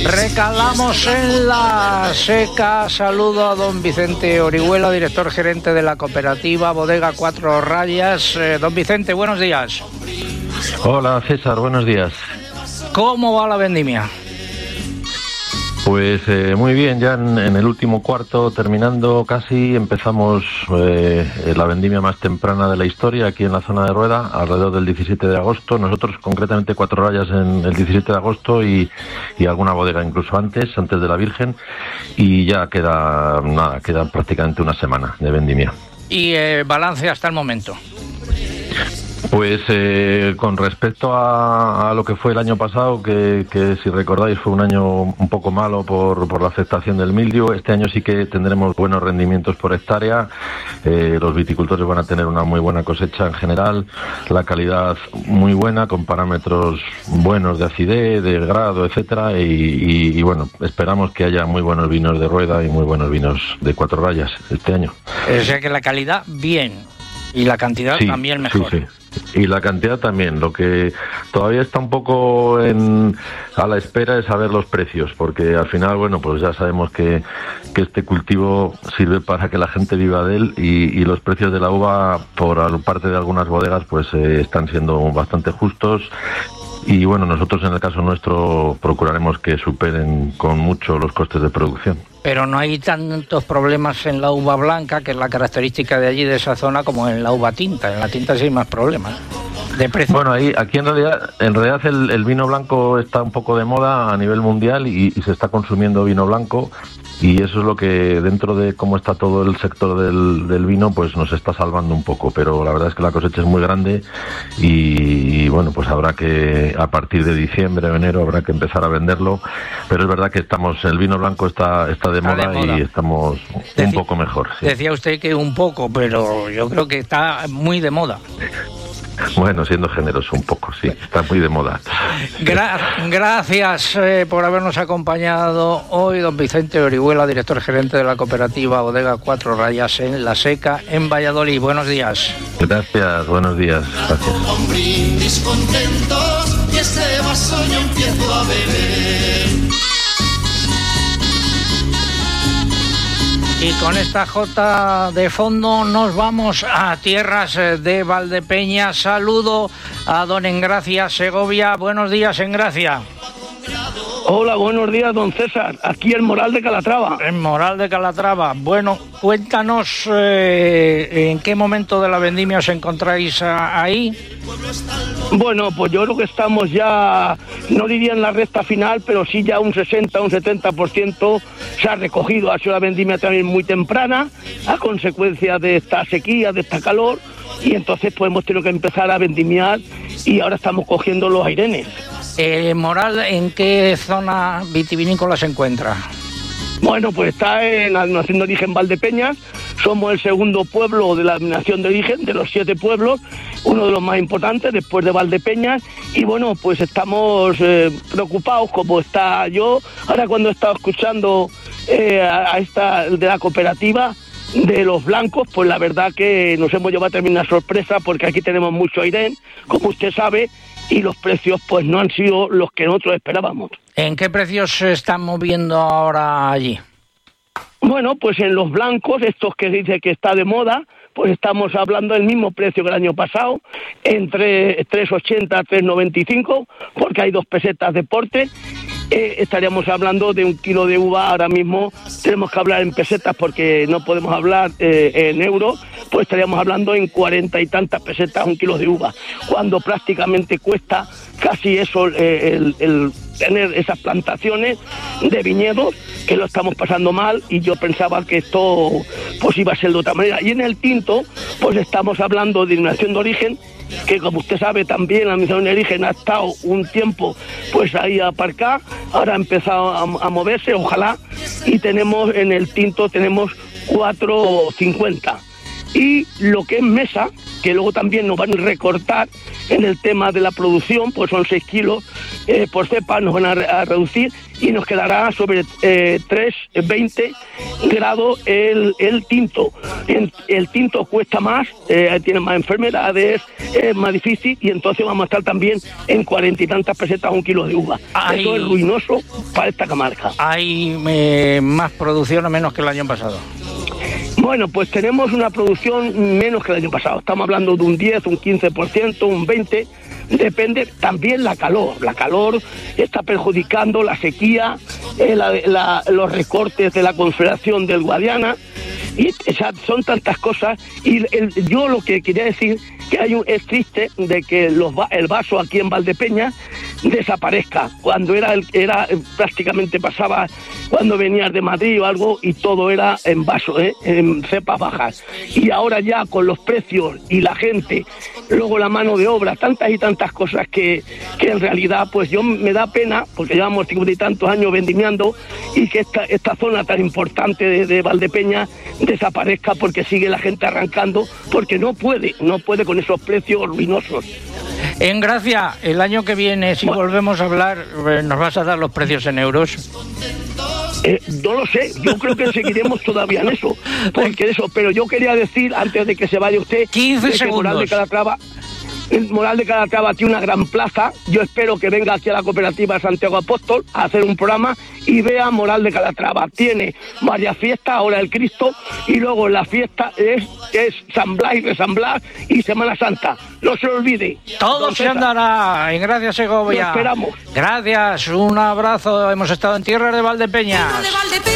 Recalamos en la seca. Saludo a don Vicente Orihuela, director gerente de la cooperativa Bodega Cuatro Rayas. Don Vicente, buenos días. Hola César, buenos días. ¿Cómo va la vendimia? Pues muy bien, ya en el último cuarto, terminando casi, empezamos la vendimia más temprana de la historia aquí en la zona de Rueda, alrededor del 17 de agosto. Nosotros concretamente Cuatro Rayas en el 17 de agosto y alguna bodega incluso antes de la Virgen, y ya queda prácticamente una semana de vendimia. ¿Y balance hasta el momento? Pues con respecto a lo que fue el año pasado, que si recordáis fue un año un poco malo por la afectación del mildiu, este año sí que tendremos buenos rendimientos por hectárea. Los viticultores van a tener una muy buena cosecha en general, la calidad muy buena, con parámetros buenos de acidez, de grado, etcétera, y bueno, esperamos que haya muy buenos vinos de Rueda y muy buenos vinos de Cuatro Rayas este año. O sea que la calidad bien, y la cantidad sí, también mejor. Sí. Y la cantidad también. Lo que todavía está un poco a la espera es saber los precios, porque al final, bueno, pues ya sabemos que este cultivo sirve para que la gente viva de él, y los precios de la uva por parte de algunas bodegas pues están siendo bastante justos. Y bueno, nosotros en el caso nuestro procuraremos que superen con mucho los costes de producción. Pero no hay tantos problemas en la uva blanca, que es la característica de allí, de esa zona, como en la uva tinta. En la tinta sí hay más problemas de precio. Bueno, aquí en realidad el vino blanco está un poco de moda a nivel mundial y se está consumiendo vino blanco. Y eso es lo que, dentro de cómo está todo el sector del vino, pues nos está salvando un poco. Pero la verdad es que la cosecha es muy grande y bueno, pues habrá que, a partir de diciembre o enero, habrá que empezar a venderlo. Pero es verdad que el vino blanco está de moda y estamos un poco mejor. Sí. Decía usted que un poco, pero yo creo que está muy de moda. Bueno, siendo generoso un poco, sí, está muy de moda. Gracias por habernos acompañado hoy, don Vicente Orihuela, director gerente de la cooperativa Bodega Cuatro Rayas en La Seca, en Valladolid. Buenos días. Gracias, buenos días. Gracias. Y con esta jota de fondo nos vamos a tierras de Valdepeñas. Saludo a don Engracia Segovia. Buenos días, Engracia. Hola, buenos días, don César. Aquí en Moral de Calatrava. En Moral de Calatrava. Bueno, cuéntanos en qué momento de la vendimia os encontráis ahí. Bueno, pues yo creo que estamos ya, no diría en la recta final, pero sí ya un 60, un 70% se ha recogido. Ha sido la vendimia también muy temprana, a consecuencia de esta sequía, de esta calor, y entonces pues hemos tenido que empezar a vendimiar y ahora estamos cogiendo los airenes. Moral, ¿en qué zona vitivinícola se encuentra? Bueno, pues está en la denominación de origen Valdepeñas. Somos el segundo pueblo de la denominación de origen, de los 7 pueblos, uno de los más importantes después de Valdepeñas. Y bueno, pues estamos preocupados, como está yo. Ahora cuando he estado escuchando a esta de la cooperativa de los blancos, pues la verdad que nos hemos llevado también una sorpresa, porque aquí tenemos mucho airén, como usted sabe, y los precios pues no han sido los que nosotros esperábamos. ¿En qué precios se están moviendo ahora allí? Bueno, pues en los blancos, estos que dice que está de moda, pues estamos hablando del mismo precio que el año pasado, entre 3,80 a 3,95, porque hay 2 pesetas de porte. Estaríamos hablando de un kilo de uva, ahora mismo tenemos que hablar en pesetas porque no podemos hablar en euros, pues estaríamos hablando en 40 y tantas pesetas un kilo de uva, cuando prácticamente cuesta casi eso el tener esas plantaciones de viñedos, que lo estamos pasando mal, y yo pensaba que esto pues iba a ser de otra manera. Y en el tinto pues estamos hablando de denominación de origen, que como usted sabe también la denominación de origen ha estado un tiempo pues ahí aparcada, ahora ha empezado a moverse, ojalá, y tenemos en el tinto tenemos 4,50. Y lo que es mesa, que luego también nos van a recortar en el tema de la producción, pues son 6 kilos, por cepa nos van a reducir y nos quedará sobre 3,20 grados el tinto. El tinto cuesta más, tiene más enfermedades, es más difícil, y entonces vamos a estar también en 40 y tantas pesetas un kilo de uva. Eso es ruinoso para esta comarca. ¿Hay más producción o menos que el año pasado? Bueno, pues tenemos una producción menos que el año pasado. Estamos hablando de un 10, un 15%, un 20%. Depende también la calor. La calor está perjudicando la sequía, los recortes de la Confederación del Guadiana. Y son tantas cosas. Y yo lo que quería decir que es triste de que el vaso aquí en Valdepeñas desaparezca. Cuando era prácticamente pasaba cuando venías de Madrid o algo y todo era en vaso, en cepas bajas. Y ahora ya con los precios y la gente, luego la mano de obra, tantas y tantas cosas que en realidad pues me da pena, porque llevamos 50 y tantos años vendimiando, y que esta zona tan importante de Valdepeñas desaparezca porque sigue la gente arrancando, porque no puede con esos precios ruinosos. En Gracia, el año que viene, si volvemos a hablar, ¿nos vas a dar los precios en euros? No lo sé, yo creo que seguiremos todavía en eso, pero yo quería decir, antes de que se vaya usted, 15 segundos. Moral de Calatrava tiene una gran plaza. Yo espero que venga aquí a la cooperativa Santiago Apóstol a hacer un programa y vea Moral de Calatrava. Tiene varias fiestas, ahora el Cristo, y luego la fiesta es San Blas y de San Blas y Semana Santa. No se lo olvide. Todo se andará en Gracia, Segovia. Lo esperamos. Gracias, un abrazo. Hemos estado en tierras de Valdepeñas.